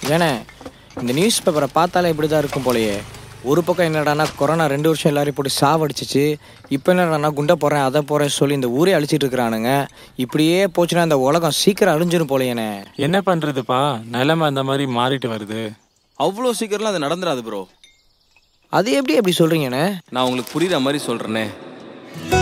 ஏண்ணே இந்த நியூஸ் பேப்பரை பார்த்தாலே இப்படி தான் இருக்கும் போலயே. ஒரு பக்கம் என்னடானா கொரோனா 2 வருஷம் எல்லாரையும் போட்டு சாவடிச்சிச்சு. இப்போ என்னடானா குண்டை போடுறேன் அதை போகிறேன் சொல்லி இந்த ஊரே அழிச்சிட்டு இருக்கிறானுங்க. இப்படியே போச்சுன்னா இந்த உலகம் சீக்கிரம் அழிஞ்சிரும் போலையேண்ணே. என்ன பண்றதுப்பா, நிலைமை அந்த மாதிரி மாறிட்டு வருது. அவ்வளோ சீக்கிரம்லாம் அது நடந்துடாது ப்ரோ. அது எப்படி சொல்கிறீங்கண்ணே? நான் உங்களுக்கு புரியுற மாதிரி சொல்கிறேனே.